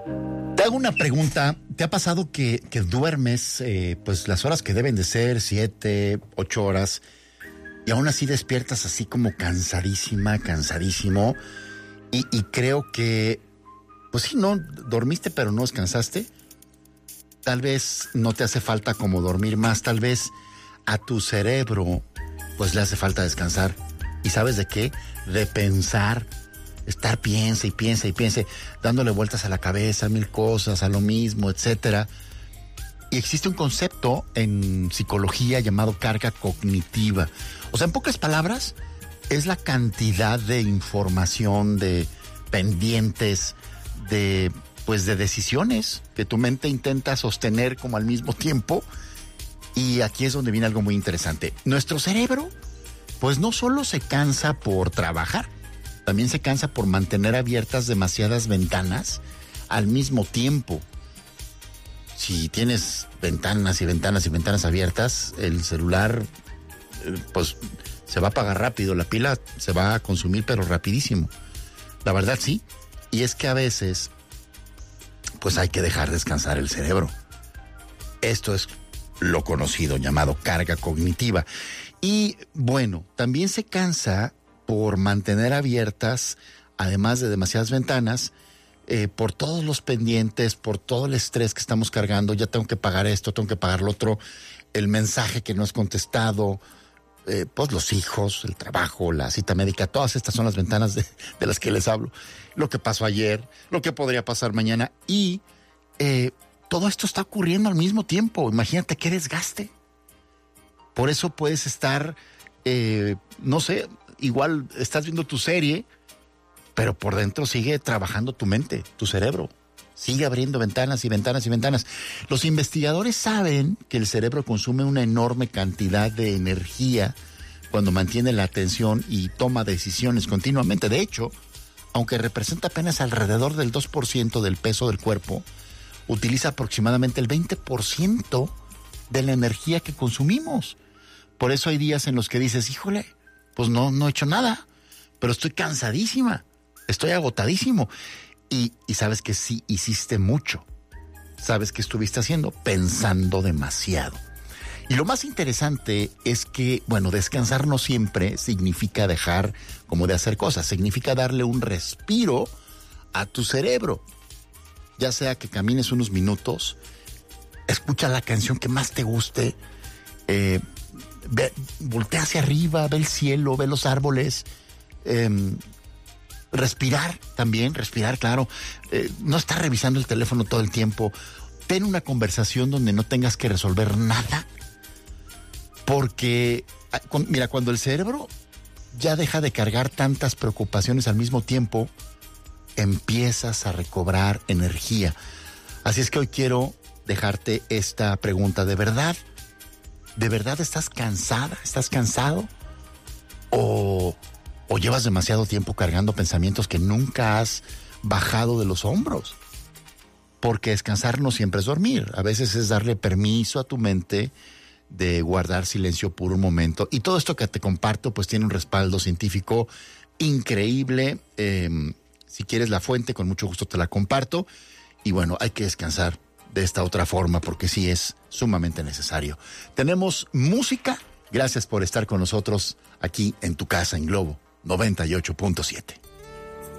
Te hago una pregunta. ¿Te ha pasado que duermes pues las horas que deben de ser, 7, 8 horas, y aún así despiertas así como cansadísimo? Y creo que, pues sí, no, dormiste pero no descansaste. Tal vez no te hace falta como dormir más, tal vez a tu cerebro pues le hace falta descansar. ¿Y sabes de qué? De pensar. Estar piense, dándole vueltas a la cabeza, 1000 cosas, a lo mismo, etcétera. Y existe un concepto en psicología llamado carga cognitiva. O sea, en pocas palabras, es la cantidad de información, de pendientes, de decisiones que tu mente intenta sostener como al mismo tiempo. Y aquí es donde viene algo muy interesante. Nuestro cerebro, pues no solo se cansa por trabajar, también se cansa por mantener abiertas demasiadas ventanas al mismo tiempo. Si tienes ventanas abiertas, el celular pues se va a apagar rápido, la pila se va a consumir pero rapidísimo. La verdad sí, y es que a veces pues hay que dejar descansar el cerebro. Esto es lo conocido llamado carga cognitiva. Y bueno, también se cansa por mantener abiertas, además de demasiadas ventanas, por todos los pendientes, por todo el estrés que estamos cargando. Ya tengo que pagar esto, tengo que pagar lo otro, el mensaje que no es contestado, pues los hijos, el trabajo, la cita médica, todas estas son las ventanas de las que les hablo. Lo que pasó ayer, lo que podría pasar mañana, y todo esto está ocurriendo al mismo tiempo. Imagínate qué desgaste. Por eso puedes estar, no sé, igual estás viendo tu serie, pero por dentro sigue trabajando tu mente, tu cerebro. Sigue abriendo ventanas. Los investigadores saben que el cerebro consume una enorme cantidad de energía cuando mantiene la atención y toma decisiones continuamente. De hecho, aunque representa apenas alrededor del 2% del peso del cuerpo, utiliza aproximadamente el 20% de la energía que consumimos. Por eso hay días en los que dices, híjole, pues no he hecho nada, pero estoy cansadísima, estoy agotadísimo. Y sabes que sí hiciste mucho. Sabes que estuviste haciendo, pensando demasiado. Y lo más interesante es que, bueno, descansar no siempre significa dejar como de hacer cosas. Significa darle un respiro a tu cerebro. Ya sea que camines unos minutos, escucha la canción que más te guste, voltea hacia arriba, ve el cielo, ve los árboles, respirar, claro, no estar revisando el teléfono todo el tiempo. Ten una conversación donde no tengas que resolver nada, porque mira, cuando el cerebro ya deja de cargar tantas preocupaciones al mismo tiempo, empiezas a recobrar energía. Así es que hoy quiero dejarte esta pregunta. ¿De verdad estás cansada? ¿Estás cansado? ¿O llevas demasiado tiempo cargando pensamientos que nunca has bajado de los hombros? Porque descansar no siempre es dormir. A veces es darle permiso a tu mente de guardar silencio por un momento. Y todo esto que te comparto pues tiene un respaldo científico increíble. Si quieres la fuente, con mucho gusto te la comparto. Y bueno, hay que descansar de esta otra forma porque sí es sumamente necesario. Tenemos música. Gracias por estar con nosotros aquí en tu casa en Globo 98.7.